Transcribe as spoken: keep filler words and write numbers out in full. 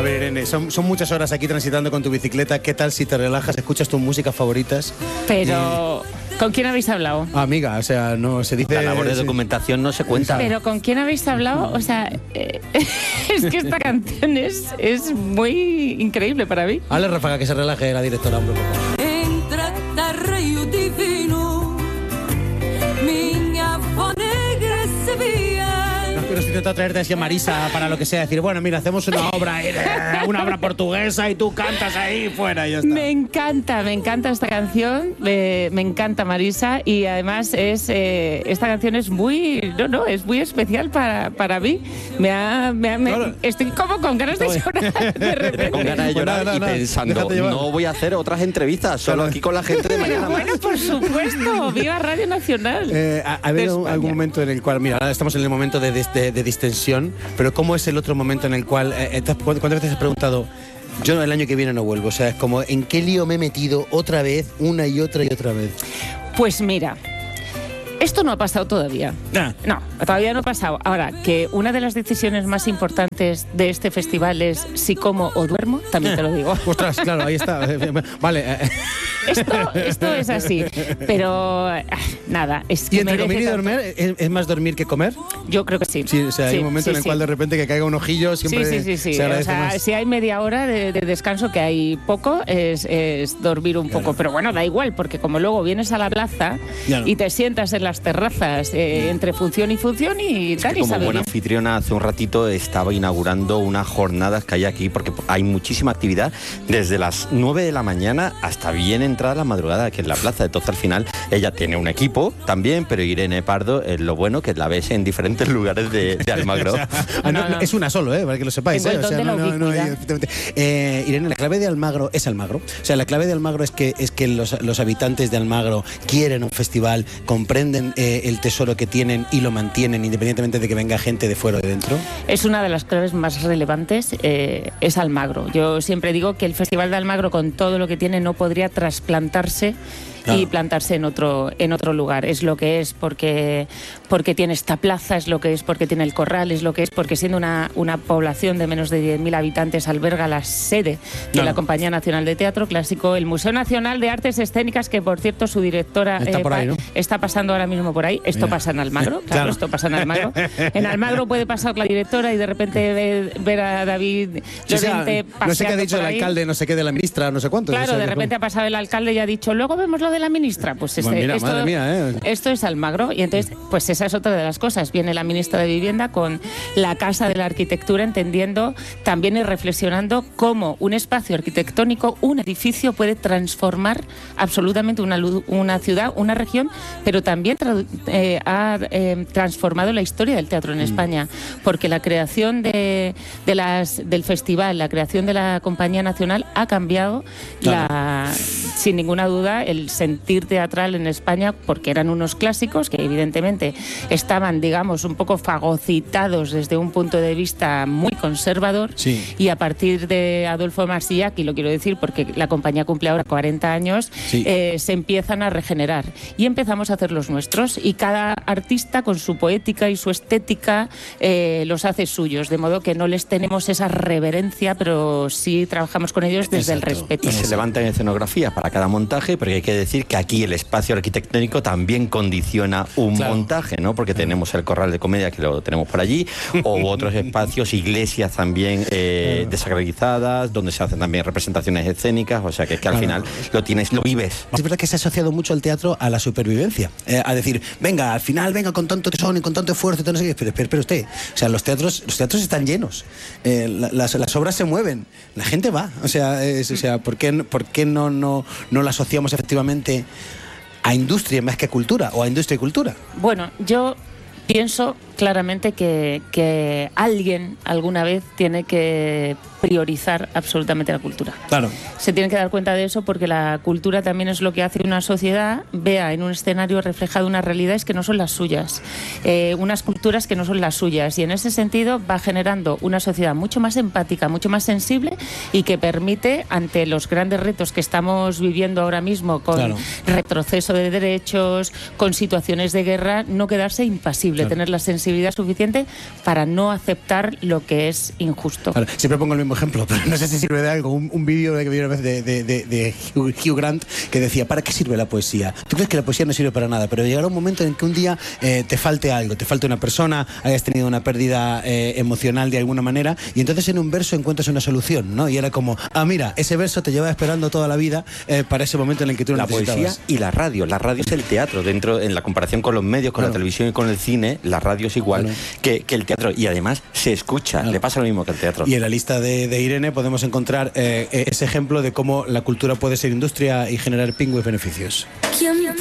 A ver, Irene, son, son muchas horas aquí transitando con tu bicicleta. ¿Qué tal si te relajas, escuchas tus músicas favoritas? Pero, y... ¿con quién habéis hablado? Ah, amiga, o sea, no se dice... La labor de sí. documentación no se cuenta. Pero, ¿con quién habéis hablado? O sea, eh, es que esta canción es, es muy increíble para mí. Hazle ráfaga que se relaje la directora, hombre, por favor. Entra tarraio divino, miña fo negra Sevilla. No, pero si intento traerte así a Marisa para lo que sea, decir, bueno, mira, hacemos una obra, eh, una obra portuguesa y tú cantas ahí fuera y ya está. Me encanta, me encanta esta canción, me, me encanta Marisa y además es eh, esta canción es muy, no, no, es muy especial para, para mí. Me ha, me ha, me, Claro. Estoy como con ganas de llorar de repente. Con ganas de llorar Pues nada, y nada, pensando, déjate llevar. no voy a hacer otras entrevistas, solo aquí con la gente de Pero Mañana Más. bueno, por supuesto, viva Radio Nacional. Eh, ¿Ha ha habido de España. algún momento en el cual, mira, ahora estamos en el momento de, de, de, de distensión, pero ¿cómo es el otro momento en el cual, eh, te has- ¿cuántas veces has preguntado, yo el año que viene no vuelvo? O sea, es como, ¿en qué lío me he metido otra vez, una y otra y otra vez? Pues mira, esto no ha pasado todavía. Ah. No, todavía no ha pasado. Ahora, que una de las decisiones más importantes de este festival es si como o duermo, también te lo digo. Ostras, claro, ahí está. Vale. eh, Esto, esto es así. Pero ah, nada, es que ¿Y entre merece comer y tanto. dormir, ¿es, es más dormir que comer? Yo creo que sí. Sí, o sea, hay Sí, un momento sí, en el sí. cual de repente que caiga un ojillo siempre Sí, sí, sí, sí. se O agradece sea, más. si hay media hora de, de descanso, que hay poco, es, es dormir un poco. Pero bueno, da igual, porque como luego vienes a la plaza Claro. y te sientas en las terrazas eh, entre función y función y Es tal, que y como sabe buena bien. anfitriona, hace un ratito estaba inaugurando unas jornadas que hay aquí, porque hay muchísima actividad desde las nueve de la mañana hasta bien entrada la madrugada aquí en la plaza. Entonces, al final, ella tiene un equipo también, pero Irene Pardo es lo bueno que la ves en diferentes lugares de, de Almagro. Ah, no, No, no. Es una solo, ¿eh? Para que lo sepáis. Tengo ¿eh? el don de la ubicuidad. efectivamente. Eh, Irene, la clave de Almagro es Almagro. O sea, la clave de Almagro es que, es que los, los habitantes de Almagro quieren un festival, comprenden eh, el tesoro que tienen y lo mantienen, independientemente de que venga gente de fuera o de dentro. Es una de las claves más relevantes, eh, es Almagro. Yo siempre digo que el Festival de Almagro, con todo lo que tiene, no podría trasplantarse Claro. y plantarse en otro en otro lugar. Es lo que es porque porque tiene esta plaza, es lo que es porque tiene el corral, es lo que es porque siendo una, una población de menos de diez mil habitantes alberga la sede de Claro. la Compañía Nacional de Teatro Clásico, el Museo Nacional de Artes Escénicas, que por cierto su directora Está por ahí, pa- ¿no? está pasando ahora mismo por ahí. Esto Mira. pasa en Almagro, claro, Claro. esto pasa en Almagro. En Almagro puede pasar la directora y de repente ver, ver a David Sí, o sea, Llorente no sé qué ha paseando dicho por el ahí. alcalde, no sé qué de la ministra, no sé cuánto. Claro, o sea, de que- repente ha pasado el alcalde y ha dicho, luego vemos lo de la ministra. Pues este, Pues mira, esto, madre mía, ¿eh? esto es Almagro. Y entonces, pues esa es otra de las cosas. Viene la ministra de Vivienda con la Casa de la Arquitectura, entendiendo también y reflexionando cómo un espacio arquitectónico, un edificio, puede transformar absolutamente una, lu- una ciudad, una región, pero también tradu- eh, ha eh, transformado la historia del teatro en Mm. España. Porque la creación de, de las, del festival, la creación de la Compañía Nacional ha cambiado, Claro. la, sin ninguna duda, el sentir teatral en España, porque eran unos clásicos que evidentemente estaban, digamos, un poco fagocitados desde un punto de vista muy conservador. Sí. Y a partir de Adolfo Marsillach, y lo quiero decir porque la compañía cumple ahora cuarenta años, Sí. eh, se empiezan a regenerar y empezamos a hacer los nuestros, y cada artista con su poética y su estética eh, los hace suyos, de modo que no les tenemos esa reverencia, pero sí trabajamos con ellos desde el Exacto. respeto. Y se levantan escenografías para cada montaje, porque hay que decir que aquí el espacio arquitectónico también condiciona un Claro. montaje, ¿no? Porque tenemos el Corral de Comedia, que lo tenemos por allí, o otros espacios, iglesias también eh, desacralizadas, donde se hacen también representaciones escénicas, o sea que, es que al Claro. final lo tienes, lo vives. Es verdad que se ha asociado mucho el teatro a la supervivencia, eh, a decir, venga, al final, venga, con tanto tesón y con tanto esfuerzo, y todo no sé qué. Pero espere, espere usted, o sea, los teatros, los teatros están llenos, eh, la- las, las obras se mueven, la gente va, o sea, es- o sea, ¿por qué, por qué no, no, no la asociamos efectivamente a industria más que a cultura, o a industria y cultura? Bueno, yo pienso claramente que, que alguien alguna vez tiene que priorizar absolutamente la cultura. Claro. Se tienen que dar cuenta de eso, porque la cultura también es lo que hace una sociedad vea en un escenario reflejado unas realidades que no son las suyas, eh, unas culturas que no son las suyas, y en ese sentido va generando una sociedad mucho más empática, mucho más sensible, y que permite, ante los grandes retos que estamos viviendo ahora mismo, con Claro. retroceso de derechos, con situaciones de guerra, no quedarse impasible, Claro. tener la sensibilidad sensibilidad suficiente para no aceptar lo que es injusto. Claro, siempre pongo el mismo ejemplo, pero no sé si sirve de algo. Un, un vídeo que vi una vez de, de, de, de Hugh, Hugh Grant que decía, ¿para qué sirve la poesía? Tú crees que la poesía no sirve para nada, pero llegará un momento en que un día eh, te falte algo, te falte una persona, hayas tenido una pérdida eh, emocional de alguna manera, y entonces en un verso encuentras una solución, ¿no? Y era como, ah, mira, ese verso te lleva esperando toda la vida eh, para ese momento en el que tú lo la necesitabas. poesía y la radio. La radio es el teatro. Dentro, en la comparación con los medios, con claro. la televisión y con el cine, la radio es igual claro. que, que el teatro. Y además se escucha. Claro. Le pasa lo mismo que el teatro. Y en la lista de, de Irene podemos encontrar eh, ese ejemplo de cómo la cultura puede ser industria y generar pingües beneficios.